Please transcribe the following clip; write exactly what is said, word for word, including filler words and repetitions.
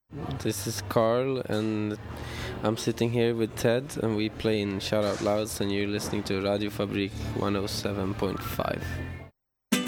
This is Carl, and I'm sitting here with Ted, and we play in Shout Out Louds, and you're listening to Radio Fabrik one oh seven point five.